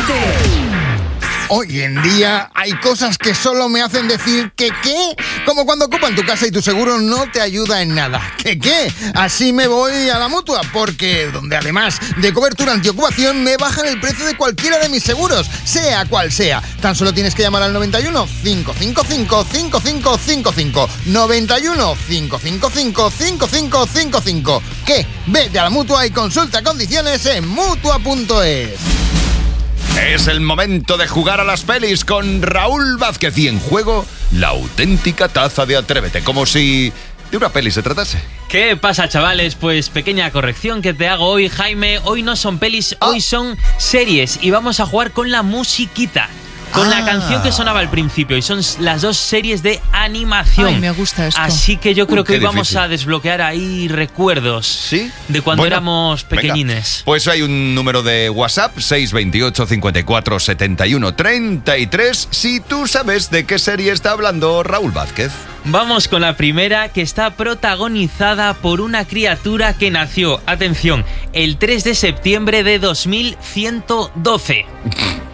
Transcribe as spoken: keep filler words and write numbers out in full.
Hoy en día hay cosas que solo me hacen decir que qué, como cuando ocupan tu casa y tu seguro no te ayuda en nada. ¿Qué qué? Así me voy a la Mutua, porque donde además de cobertura antiocupación me bajan el precio de cualquiera de mis seguros, sea cual sea. Tan solo tienes que llamar al noventa y uno, cinco cinco cinco, cinco cinco cinco cinco, noventa y uno, cinco cinco cinco, cinco cinco cinco cinco. ¿Qué? Vete a la Mutua y consulta condiciones en mutua punto es. Es el momento de jugar a las pelis con Raúl Vázquez y en juego la auténtica taza de Atrévete, como si de una peli se tratase. ¿Qué pasa, chavales? Pues pequeña corrección que te hago hoy, Jaime. Hoy no son pelis, oh. hoy son series y vamos a jugar con la musiquita. Con ah. la canción que sonaba al principio y son las dos series de animación. Ay, me gusta esto. Así que yo creo Uy, que hoy qué vamos difícil. a desbloquear ahí recuerdos. ¿Sí? De cuando Bueno, éramos pequeñines. Venga. Pues hay un número de WhatsApp, seis dos ocho, cincuenta y cuatro, setenta y uno, treinta y tres, si tú sabes de qué serie está hablando Raúl Vázquez. Vamos con la primera, que está protagonizada por una criatura que nació, atención, el tres de septiembre de dos mil ciento doce.